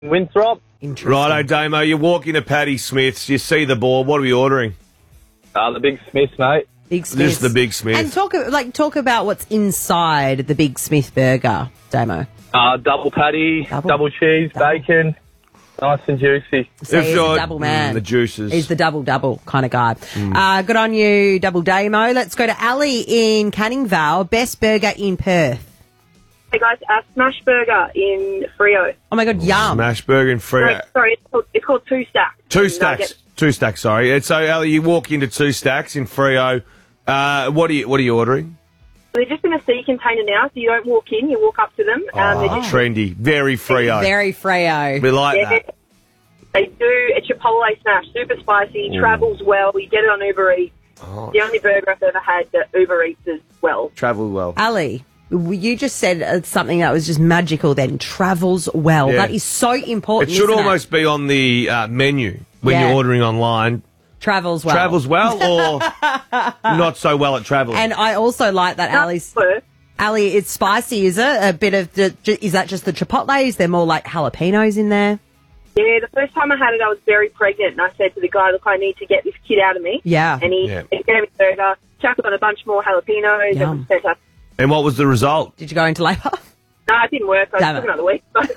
Winthrop. Interesting. Righto, Damo. You walk into Paddy Smith's, you see the board. What are we ordering? The Big Smith, mate. Big Smith. Just the Big Smith. And talk about what's inside the Big Smith burger, Damo. Double patty, double cheese, bacon. Nice and juicy. So he's a double man. The juices. He's the double kind of guy. Good on you, Double Damo. Let's go to Ali in Canning Vale. Best burger in Perth. Hey guys, Smash Burger in Freo. Oh my God, yum. Smash burger in Freo. Sorry, it's called Two Stacks. Two Stacks. Two Stacks, sorry. And so, Ali, you walk into Two Stacks in Freo. What are you ordering? They're just in a sea container now, so you don't walk in, you walk up to them. They're just Trendy. Very Freo. Very Freo. We like that. They do a Chipotle smash, super spicy, travels well. You get it on Uber Eats. The only burger I've ever had that Uber Eats as well. Travel well. Ali, you just said something that was just magical then. Travels well. Yeah. That is so important, It should isn't almost be on the menu when you're ordering online. Travels well. Travels well or not so well at traveling? And I also like that Ali, it's spicy, is it? A bit of is that just the chipotle? Is there more like jalapenos in there? Yeah, the first time I had it, I was very pregnant, and I said to the guy, look, I need to get this kid out of me. Yeah. And he gave me a burger, chucked on a bunch more jalapenos. It was fantastic. And what was the result? Did you go into labour? No, it didn't work. I took another week. But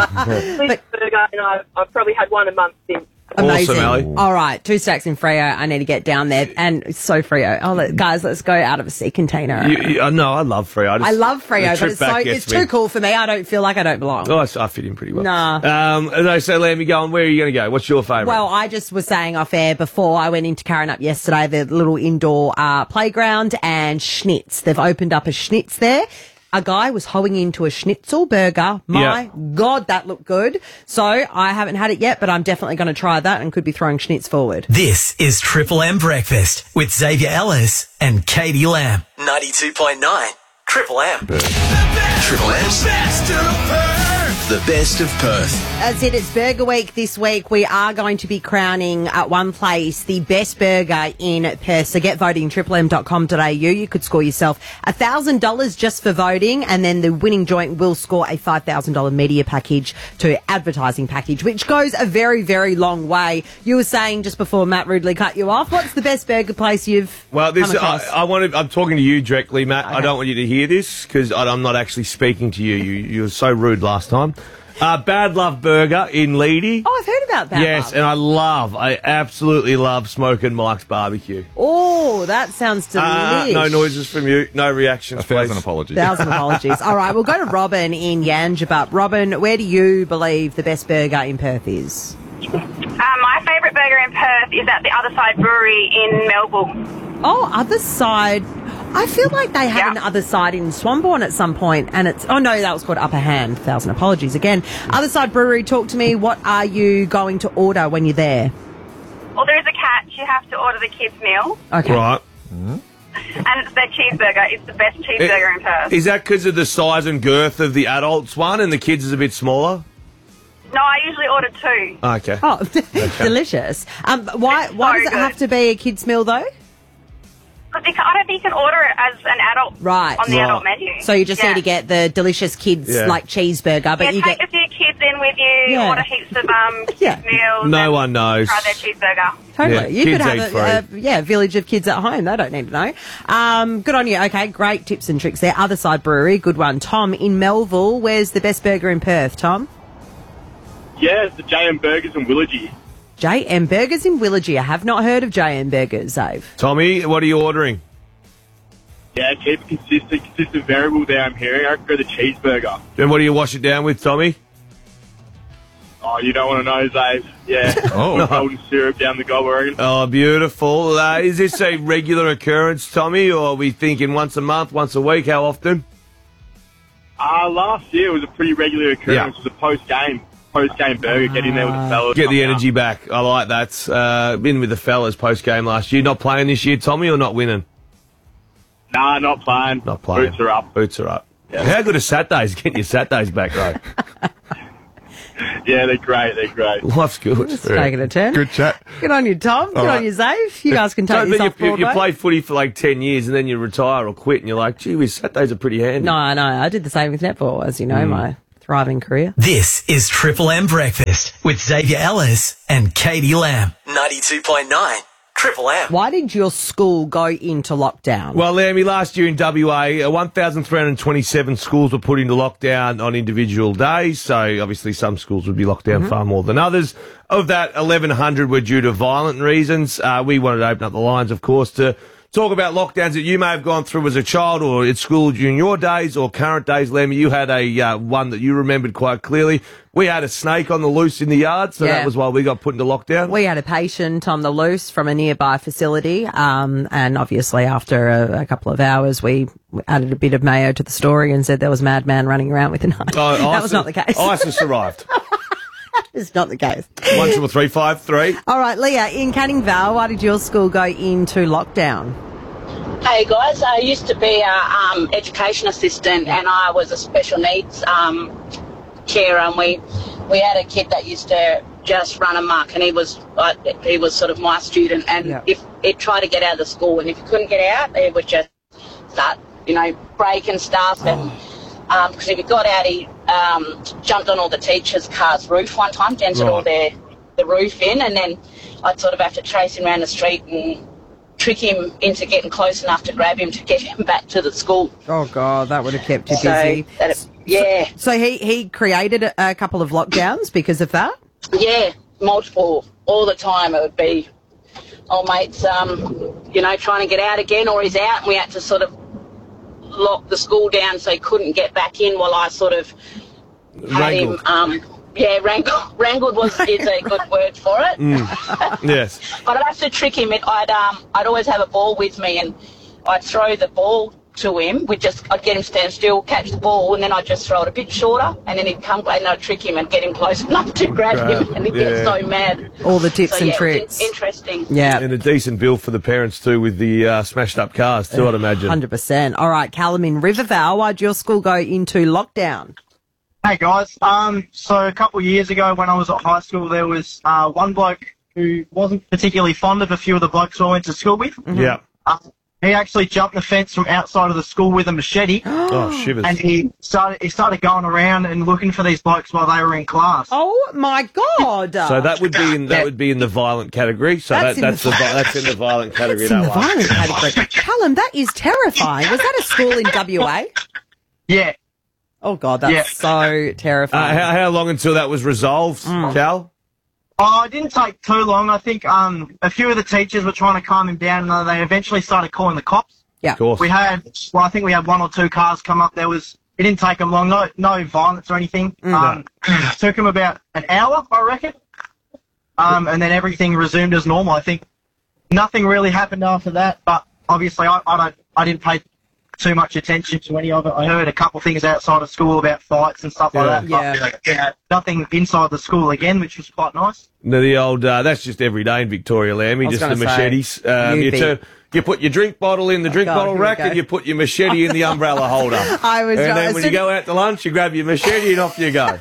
burger, and I've probably had one a month since. Amazing. Awesome, Ali. All right, Two Stacks in Freo. I need to get down there. And it's so Freo. Guys, let's go out of a sea container. No, I love Freo. I love Freo, but it's too cool for me. I don't feel like I don't belong. Oh, I fit in pretty well. Nah. So, Lamb, you going, where are you going to go? What's your favourite? Well, I just was saying off air before I went into Karrinyup yesterday, the little indoor playground and Schnitz. They've opened up a Schnitz there. A guy was hoeing into a schnitzel burger. My God, that looked good. So I haven't had it yet, but I'm definitely going to try that and could be throwing schnitz forward. This is Triple M Breakfast with Xavier Ellis and Katie Lamb. 92.9 Triple M. Triple M's Best of Perth. The Best of Perth. As it's Burger Week this week, we are going to be crowning at one place the best burger in Perth. So get voting, triplem.com.au. You could score yourself $1,000 just for voting, and then the winning joint will score a $5,000 media package to advertising package, which goes a very, very long way. You were saying just before Matt rudely cut you off, what's the best burger place you've come across? I'm talking to you directly, Matt. Okay. I don't want you to hear this because I'm not actually speaking to you. You were so rude last time. Bad Love Burger in Leedy. Oh, I've heard about that. Yes, and I absolutely love Smoking Mike's Barbecue. Oh, that sounds delicious. No noises from you, no reactions. 1,000 apologies. 1,000 apologies. All right, we'll go to Robin in Yangebup. Robin, where do you believe the best burger in Perth is? My favourite burger in Perth is at the Other Side Brewery in Melville. Oh, Other Side. I feel like they had an Other Side in Swanbourne at some point, and oh no, that was called Upper Hand. 1,000 apologies again. Other Side Brewery, talk to me. What are you going to order when you're there? Well, there is a catch. You have to order the kids' meal. Okay. Right. And it's their cheeseburger. It's the best cheeseburger in Perth. Is that because of the size and girth of the adults one and the kids is a bit smaller? No, I usually order two. Okay. Oh, delicious. Why does it have to be a kids' meal though? Because I don't think you can order it as an adult on the adult menu. So you just need to get the delicious kids like cheeseburger, but you take get a few kids in with you. Order heaps of kids meals. No one knows. Try their cheeseburger. Totally. Yeah, you could kids have a village of kids at home. They don't need to know. Good on you. Okay, great tips and tricks there. Other Side Brewery, good one. Tom in Melville, where's the best burger in Perth, Tom? Yeah, it's the JM Burgers in Willagee. JM Burgers in Willagee. I have not heard of JM Burgers, Dave. Tommy, what are you ordering? Yeah, keep a consistent variable there, I'm hearing. I go the cheeseburger. And what do you wash it down with, Tommy? Oh, you don't want to know, Dave. Yeah. Golden syrup down the gob, I reckon. Oh, beautiful. Is this a regular occurrence, Tommy, or are we thinking once a month, once a week? How often? Last year it was a pretty regular occurrence. It was a post-game burger. Get in there with the fellas. Get the energy back. I like that. Been with the fellas post-game last year. Not playing this year, Tommy, or not winning? Nah, not playing. Not playing. Boots are up. Boots are up. Yeah. How good are Saturdays? Getting your Saturdays back, though. Yeah, they're great. They're great. Life's good. It's taking a turn. Good chat. Good on you, Tom. Good on you, Zave. You guys can take this off Broadway. You play footy for like 10 years and then you retire or quit and you're like, gee whiz, Saturdays are pretty handy. No, I did the same with netball, as you know, my Thriving career. This is Triple M Breakfast with Xavier Ellis and Katie Lamb. 92.9 Triple M. Why did your school go into lockdown? Well, Lammy, last year in WA, 1,327 schools were put into lockdown on individual days. So obviously some schools would be locked down far more than others. Of that, 1,100 were due to violent reasons. We wanted to open up the lines, of course, to talk about lockdowns that you may have gone through as a child or at school during your days or current days. Lammy, you had a one that you remembered quite clearly. We had a snake on the loose in the yard, so that was why we got put into lockdown. We had a patient on the loose from a nearby facility, and obviously after a couple of hours we added a bit of mayo to the story and said there was a madman running around with a knife. That was not the case. ISIS arrived. It's not the case. 1-353. All right, Leah, in Canning Vale, why did your school go into lockdown? Hey guys, I used to be a education assistant and I was a special needs carer, and we had a kid that used to just run amok, and he was sort of my student, and if he'd try to get out of the school, and if he couldn't get out, he would just start, breaking stuff, and because if he got out, he jumped on all the teachers' cars' roof one time, dented all the roof in, and then I'd sort of have to chase him around the street and trick him into getting close enough to grab him to get him back to the school. Oh, God, that would have kept you busy. So he created a couple of lockdowns because of that? Yeah, multiple. All the time it would be, old mate's, trying to get out again, or he's out, and we had to sort of lock the school down so he couldn't get back in while I sort of had him... wrangled is a good word for it. Yes. But I'd have to trick him. I'd always have a ball with me, and I'd throw the ball to him. I'd get him to stand still, catch the ball, and then I'd just throw it a bit shorter, and then he'd come and I'd trick him and get him close enough to grab him, and he'd get so mad. All the tips and tricks. Interesting. Yeah. And a decent bill for the parents too, with the smashed up cars too, I'd imagine. 100%. All right, Callum in Rivervale, why'd your school go into lockdown? Hey guys, so a couple of years ago when I was at high school, there was one bloke who wasn't particularly fond of a few of the blokes I went to school with. Yeah. He actually jumped the fence from outside of the school with a machete. Oh, shivers. And he started going around and looking for these blokes while they were in class. Oh my God! So that would be in the violent category. So that's in the violent category. That's in the violent category. Callum, that is terrifying. Was that a school in WA? Yeah. Oh God, that's so terrifying. How long until that was resolved, Cal? Oh, it didn't take too long. I think a few of the teachers were trying to calm him down, and they eventually started calling the cops. Yeah, of course. I think we had 1 or 2 cars come up. It didn't take them long. No violence or anything. Took him about an hour, I reckon. And then everything resumed as normal. I think nothing really happened after that. But obviously, I didn't pay too much attention to any of it. I heard a couple things outside of school about fights and stuff like that. But, nothing inside the school again, which was quite nice. No, the old, that's just every day in Victoria, Lammy, just the machetes. You put your drink bottle in the drink bottle rack and you put your machete in the umbrella holder. And then when you go out to lunch, you grab your machete and off you go.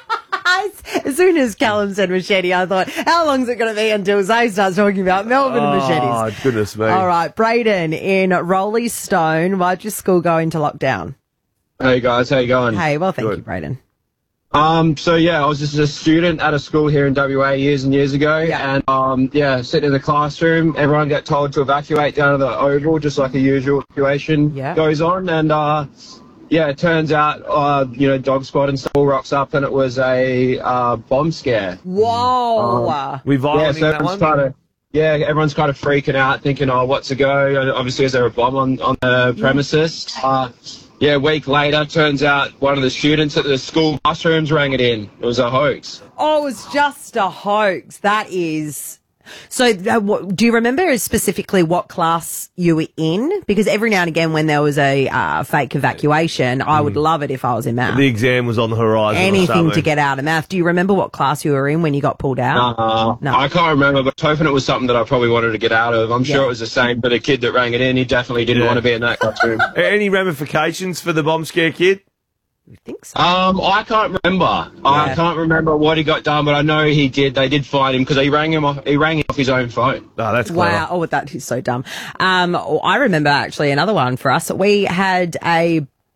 As soon as Callum said machete, I thought, how long is it going to be until Zay starts talking about Melbourne machetes? Oh, goodness me. All right, Braden in Rolly Stone, why'd your school go into lockdown? Hey, guys, how you going? Hey, well, thank you, Braden. I was just a student at a school here in WA years and years ago, and, sitting in the classroom, everyone got told to evacuate down to the Oval, just like a usual evacuation goes on, and, it turns out, Dog Squad and stuff rocks up, and it was a bomb scare. Whoa! We violating that one? Everyone's kind of freaking out, thinking, what's a go? And obviously, is there a bomb on the premises? A week later, turns out one of the students at the school classrooms rang it in. It was a hoax. Oh, it was just a hoax. That is... So, do you remember specifically what class you were in? Because every now and again when there was a fake evacuation, I would love it if I was in math. The exam was on the horizon. Anything to get out of math. Do you remember what class you were in when you got pulled out? No. I can't remember, but I was hoping it was something that I probably wanted to get out of. I'm sure it was the same, but the kid that rang it in, he definitely didn't want to be in that classroom. Any ramifications for the bomb scare kid? I think so. I can't remember. I can't remember what he got done, but I know he did. They did find him because he rang him off his own phone. Oh, that's clever. Wow. Oh, that is so dumb. I remember actually another one for us. We had a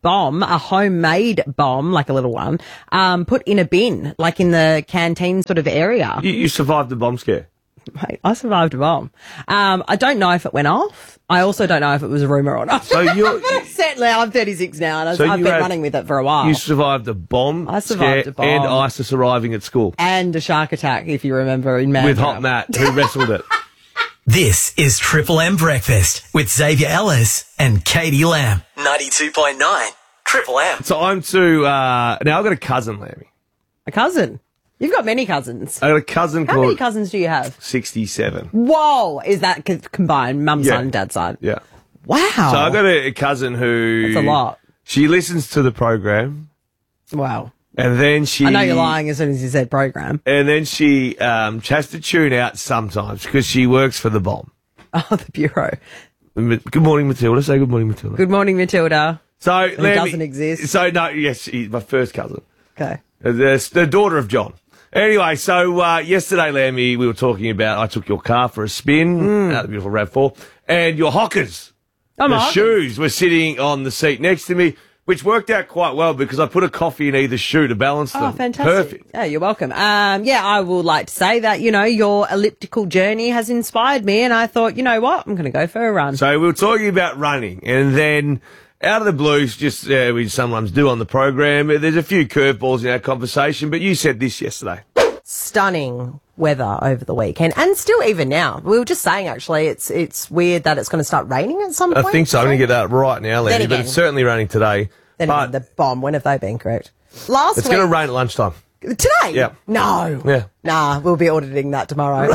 bomb, a homemade bomb, like a little one, put in a bin, like in the canteen sort of area. You survived the bomb scare. Mate, I survived a bomb. I don't know if it went off. I also don't know if it was a rumour or not. So Certainly, I'm 36 now, and I've been running with it for a while. You survived a bomb. I survived a bomb. And ISIS arriving at school. And a shark attack, if you remember, in Mandurah. With Hot Matt, who wrestled it. This is Triple M Breakfast with Xavier Ellis and Katie Lamb. 92.9 Triple M. So I'm to... now, I've got a cousin, Lammy. A cousin? You've got many cousins. I got a cousin How many cousins do you have? 67. Whoa! Is that combined? Mum's side and dad's side? Yeah. Wow. So I've got a cousin who... That's a lot. She listens to the program. Wow. And then she... I know you're lying as soon as you said program. And then she has to tune out sometimes because she works for the bomb. Oh, the Bureau. Good morning, Matilda. Say good morning, Matilda. Good morning, Matilda. So it doesn't exist. So, no, yes, she's my first cousin. Okay. The daughter of John. Anyway, so yesterday, Lammy, we were talking about I took your car for a spin, the beautiful RAV4, and your hockers, the shoes, were sitting on the seat next to me, which worked out quite well because I put a coffee in either shoe to balance them. Oh, fantastic. Perfect. Yeah, you're welcome. I would like to say that, your elliptical journey has inspired me, and I thought, you know what, I'm going to go for a run. So we were talking about running, and then... out of the blues, just we sometimes do on the program, there's a few curveballs in our conversation, but you said this yesterday. Stunning weather over the weekend, and still even now. We were just saying, actually, it's weird that it's going to start raining at some point. I think so. I'm going to get that right now, Lenny, but it's certainly raining today. Then again, the bomb, when have they been correct? It's going to rain at lunchtime. Today? Yeah. No. Yeah. Nah, we'll be auditing that tomorrow.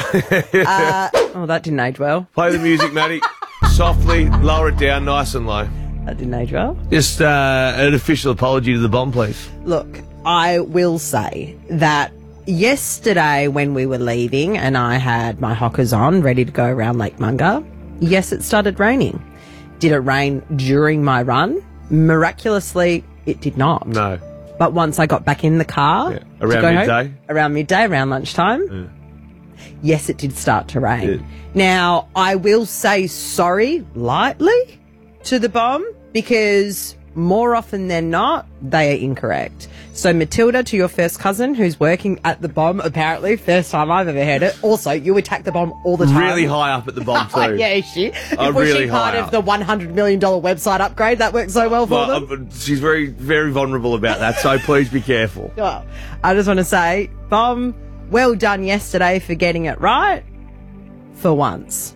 That didn't age well. Play the music, Matty. Softly, lower it down, nice and low. That didn't age well. Just an official apology to the bomb, please. Look, I will say that yesterday when we were leaving and I had my hockers on, ready to go around Lake Munga, yes, it started raining. Did it rain during my run? Miraculously, it did not. No. But once I got back in the car... Yeah. Around midday? Around lunchtime, yes, it did start to rain. Now, I will say sorry lightly to the bomb because more often than not, they are incorrect. So, Matilda, to your first cousin who's working at the bomb, apparently, first time I've ever heard it. Also, you attack the bomb all the time. Really high up at the bomb, too. Yeah, is she? Was she part of the $100 million website upgrade that worked so well for them? She's very, very vulnerable about that, so please be careful. Well, I just want to say, bomb, well done yesterday for getting it right. For once.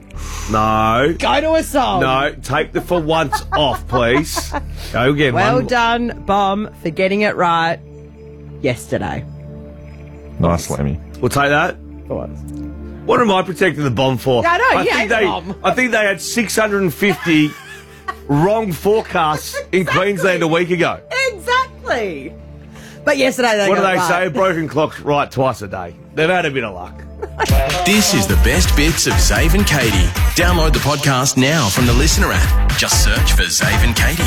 No. Go to a song. No, take the for once off, please. Go again. Well done, bomb, for getting it right yesterday. Nice, Lemmy. We'll take that. For once. What am I protecting the bomb for? No, I think they had 650 wrong forecasts in Queensland a week ago. Exactly. But yesterday they What do got they it right. say? A broken clock's right twice a day. They've had a bit of luck. This is the best bits of Zave and Katie. Download the podcast now from the Listener app. Just search for Zave and Katie.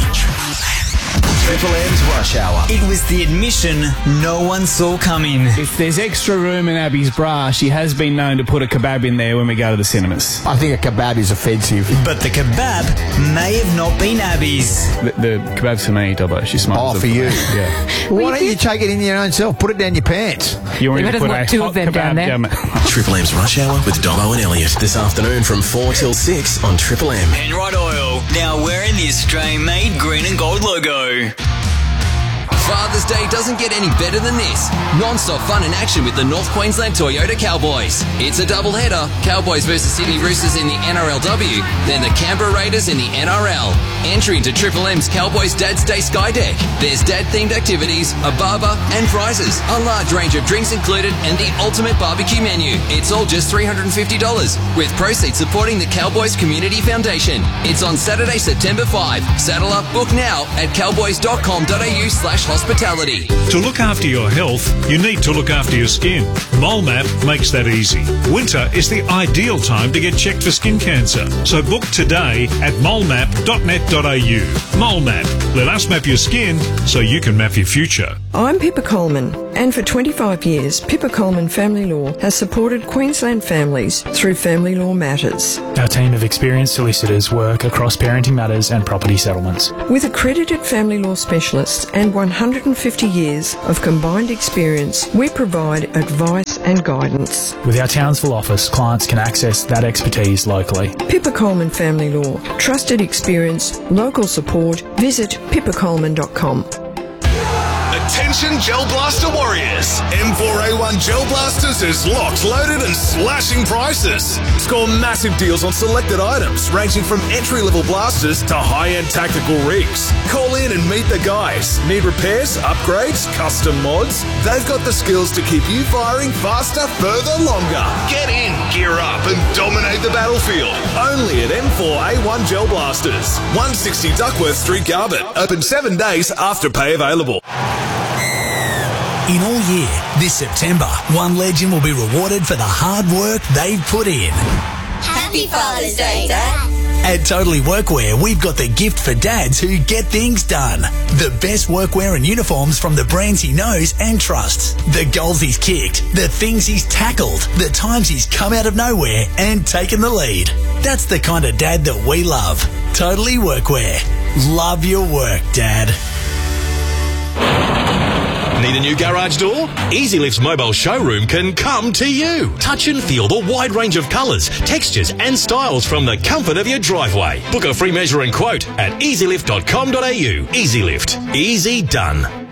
Triple M's Rush Hour. It was the admission no one saw coming. If there's extra room in Abby's bra, she has been known to put a kebab in there when we go to the cinemas. I think a kebab is offensive. But the kebab may have not been Abby's. The kebab's for me, Dobbo. She's smart. Oh, for you. Yeah. Why don't you take it in your own self? Put it down your pants. You want to put a hot kebab. Triple M's Rush Hour with Dobbo and Elliot. This afternoon from 4 till 6 on Triple M. Penrite Oil, now wearing the Australian-made green and gold logo. Father's Day doesn't get any better than this. Non-stop fun and action with the North Queensland Toyota Cowboys. It's a doubleheader. Cowboys versus Sydney Roosters in the NRLW, then the Canberra Raiders in the NRL. Entry into Triple M's Cowboys Dad's Day Sky Deck. There's dad-themed activities, a barber, and prizes. A large range of drinks included and the ultimate barbecue menu. It's all just $350, with proceeds supporting the Cowboys Community Foundation. It's on Saturday, September 5. Saddle up, book now at cowboys.com.au/hospitality. To look after your health, you need to look after your skin. MoleMap makes that easy. Winter is the ideal time to get checked for skin cancer. So book today at molemap.net.au. MoleMap. Let us map your skin so you can map your future. I'm Pippa Coleman, And for 25 years, Pippa Coleman Family Law has supported Queensland families through family law matters. Our team of experienced solicitors work across parenting matters and property settlements. With accredited family law specialists and 150 years of combined experience, we provide advice and guidance. With our Townsville office, clients can access that expertise locally. Pippa Coleman Family Law. Trusted experience, local support. Visit pippacoleman.com. Attention Gel Blaster warriors. M4A1 Gel Blasters is locked, loaded and slashing prices. Score massive deals on selected items ranging from entry-level blasters to high-end tactical rigs. Call in and meet the guys. Need repairs, upgrades, custom mods? They've got the skills to keep you firing faster, further, longer. Get in, gear up and dominate the battlefield. Only at M4A1 Gel Blasters. 160 Duckworth Street, Garbutt. Open 7 days after pay available. In all year, this September, one legend will be rewarded for the hard work they've put in. Happy Father's Day, Dad. At Totally Workwear, we've got the gift for dads who get things done. The best workwear and uniforms from the brands he knows and trusts. The goals he's kicked, the things he's tackled, the times he's come out of nowhere and taken the lead. That's the kind of dad that we love. Totally Workwear. Love your work, Dad. Need a new garage door? EasyLift's mobile showroom can come to you. Touch and feel the wide range of colours, textures and styles from the comfort of your driveway. Book a free measure and quote at easylift.com.au. EasyLift. Easy done.